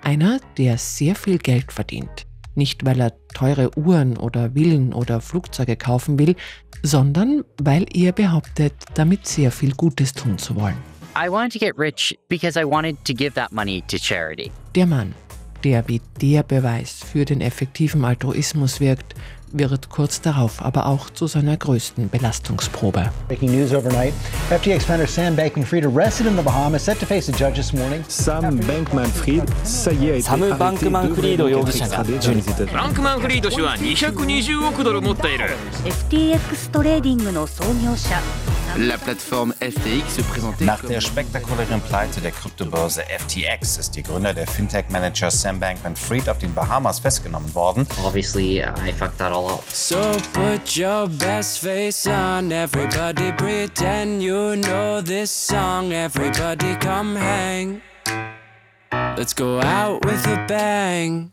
Einer, der sehr viel Geld verdient. Nicht, weil er teure Uhren oder Villen oder Flugzeuge kaufen will, sondern weil er behauptet, damit sehr viel Gutes tun zu wollen. I wanted to get rich because I wanted to give that money to charity. Der Mann, der wie der Beweis für den effektiven Altruismus wirkt, wird kurz darauf aber auch zu seiner größten Belastungsprobe. Breaking news overnight. FTX founder Sam Bankman-Fried arrested in the Bahamas, set to face a judge this morning. Sam Bankman-Fried, ça y est, サム・バンクマンフリード容疑者が12 バンクマンフリード氏は220億ドル持っている。 FTX トレーディングの創業者 La plateforme FTX se présentait Nach der spektakulären Pleite der Kryptobörse FTX ist der Gründer der Fintech-Manager Sam Bankman-Fried auf den Bahamas festgenommen worden. Obviously, I fucked that all up. So put your best face on, everybody pretend you know this song, everybody come hang. Let's go out with a bang.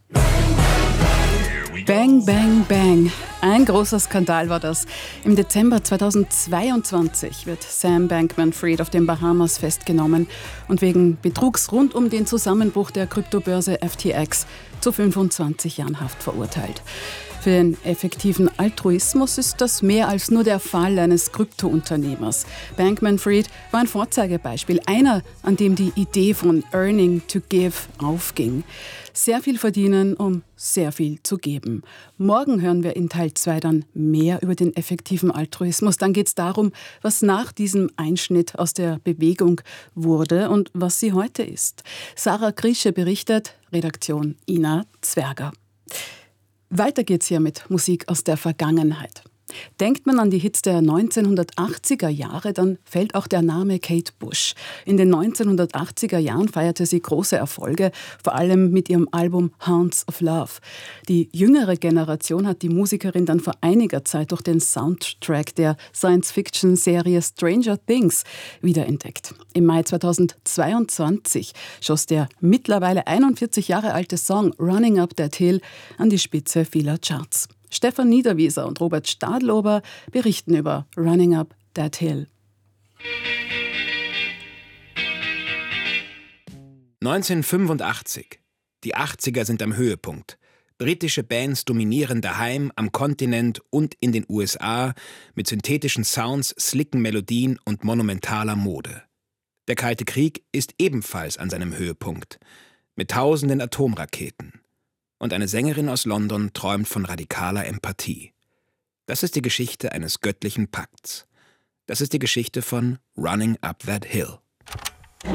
Bang, bang, bang. Ein großer Skandal war das. Im Dezember 2022 wird Sam Bankman-Fried auf den Bahamas festgenommen und wegen Betrugs rund um den Zusammenbruch der Kryptobörse FTX zu 25 Jahren Haft verurteilt. Für den effektiven Altruismus ist das mehr als nur der Fall eines Kryptounternehmers. Bankman-Fried war ein Vorzeigebeispiel, einer, an dem die Idee von Earning to Give aufging. Sehr viel verdienen, um sehr viel zu geben. Morgen hören wir in Teil 2 dann mehr über den effektiven Altruismus. Dann geht es darum, was nach diesem Einschnitt aus der Bewegung wurde und was sie heute ist. Sarah Krische berichtet, Redaktion Ina Zwerger. Weiter geht's hier mit Musik aus der Vergangenheit. Denkt man an die Hits der 1980er Jahre, dann fällt auch der Name Kate Bush. In den 1980er Jahren feierte sie große Erfolge, vor allem mit ihrem Album Hounds of Love. Die jüngere Generation hat die Musikerin dann vor einiger Zeit durch den Soundtrack der Science-Fiction-Serie Stranger Things wiederentdeckt. Im Mai 2022 schoss der mittlerweile 41 Jahre alte Song Running Up That Hill an die Spitze vieler Charts. Stefan Niederwieser und Robert Stadlober berichten über Running Up That Hill. 1985. Die 80er sind am Höhepunkt. Britische Bands dominieren daheim, am Kontinent und in den USA mit synthetischen Sounds, slicken Melodien und monumentaler Mode. Der Kalte Krieg ist ebenfalls an seinem Höhepunkt. Mit tausenden Atomraketen. Und eine Sängerin aus London träumt von radikaler Empathie. Das ist die Geschichte eines göttlichen Pakts. Das ist die Geschichte von Running Up That Hill.